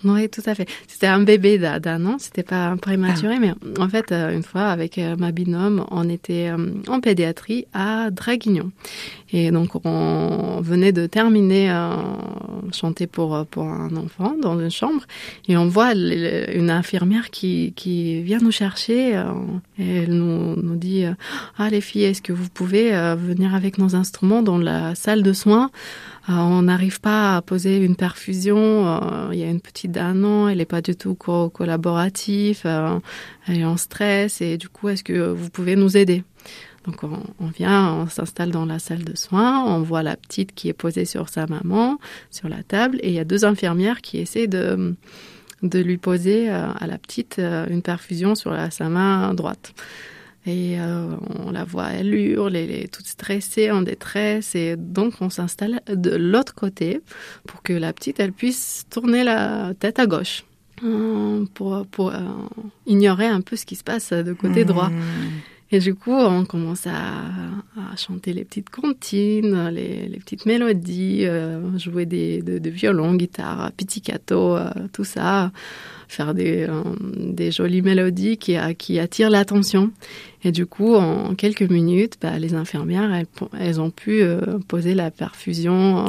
Oui, tout à fait. C'était un bébé d'un an, c'était pas prématuré, mais en fait, une fois, avec ma binôme, on était en pédiatrie à Draguignan. Et donc, on venait de terminer chanter pour un enfant dans une chambre, et on voit une infirmière qui vient nous chercher, et elle nous dit « Ah, les filles, est-ce que vous pouvez venir avec nos instruments dans la salle de soins ? On n'arrive pas à poser une perfusion. Il y a une petite d'1 an, elle n'est pas du tout collaborative, elle est en stress, et du coup, est-ce que vous pouvez nous aider ?» Donc on vient, on s'installe dans la salle de soins, on voit la petite qui est posée sur sa maman, sur la table, et il y a 2 infirmières qui essaient de lui poser à la petite une perfusion sur sa main droite. Et on la voit, elle hurle, elle est toute stressée, en détresse, et donc on s'installe de l'autre côté pour que la petite, elle puisse tourner la tête à gauche pour ignorer un peu ce qui se passe de côté droit. Et du coup, on commence à chanter les petites comptines, les petites mélodies, jouer de violon, guitare, pizzicato, tout ça, faire des jolies mélodies qui attirent l'attention. Et du coup, en quelques minutes, les infirmières, elles ont pu poser la perfusion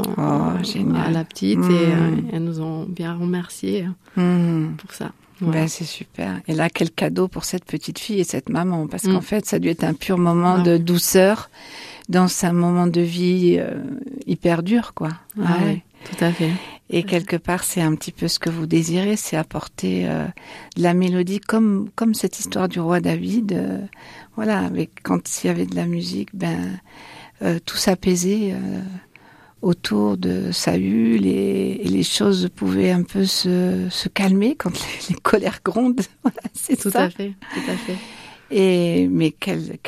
à la petite, et elles nous ont bien remerciés pour ça. Voilà. Ben, c'est super. Et là, quel cadeau pour cette petite fille et cette maman, parce qu'en fait, ça a dû être un pur moment de douceur dans un moment de vie hyper dur, quoi. Ouais, tout à fait. Et quelque part, c'est un petit peu ce que vous désirez, c'est apporter de la mélodie, comme cette histoire du roi David. Voilà, avec quand il y avait de la musique, tout s'apaisait autour de Saül, et les choses pouvaient un peu se calmer quand les colères grondent. Voilà, c'est tout ça. À fait, tout à fait. Mais quelle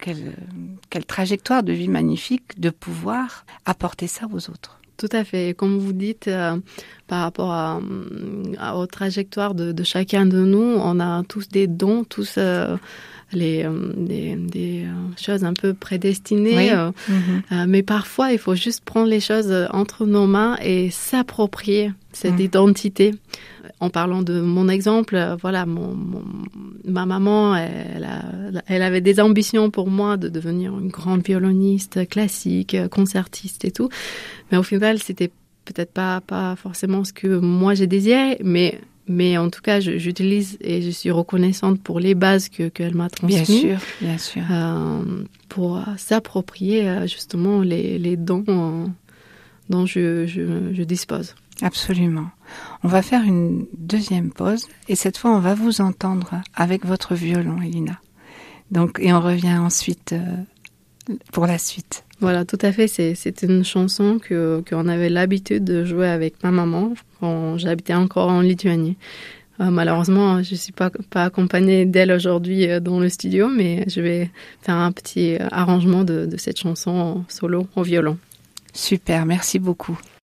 trajectoire de vie magnifique de pouvoir apporter ça aux autres. Tout à fait. Et comme vous dites, par rapport aux trajectoires de chacun de nous, on a tous des dons, tous des choses un peu prédestinées. Mais parfois, il faut juste prendre les choses entre nos mains et s'approprier cette identité. En parlant de mon exemple, voilà, ma maman, elle avait des ambitions pour moi de devenir une grande violoniste classique, concertiste et tout. Mais au final, c'était peut-être pas forcément ce que moi j'ai désiré, mais en tout cas, j'utilise et je suis reconnaissante pour les bases qu'elle m'a transmises. Bien sûr. Pour s'approprier justement les dons dont je dispose. Absolument. On va faire une deuxième pause, et cette fois, on va vous entendre avec votre violon, Elina. Donc, et on revient ensuite pour la suite. Voilà, tout à fait. C'est une chanson qu'on avait l'habitude de jouer avec ma maman quand j'habitais encore en Lituanie. Malheureusement, je ne suis pas accompagnée d'elle aujourd'hui dans le studio, mais je vais faire un petit arrangement de cette chanson solo au violon. Super, merci beaucoup.